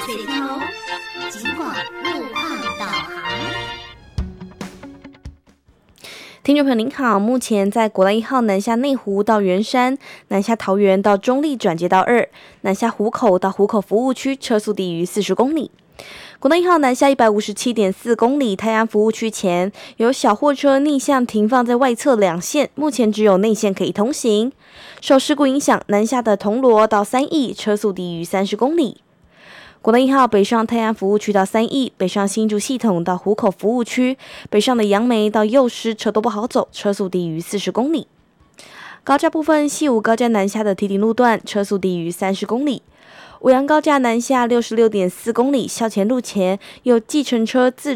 岁天哦。尽管路况导航。 听众朋友您好，目前在国道1号南下内湖到圆山，南下桃园到中立转接道2，南下湖口到湖口服务区车速低于40公里。国道1号南下157.4公里，泰安服务区前有小货车逆向停放在外侧两线，目前只有内线可以通行。受事故影响，南下的铜锣到三义车速低于30公里。国道1号北上泰安服务区到三义，北上新竹系统到湖口服务区，北上的杨梅到幼师车都不好走，车速低于40公里。高架部分，西武高架南下的堤顶路段车速低于30公里。五杨高架南下66.4公里，校前路前有计程车自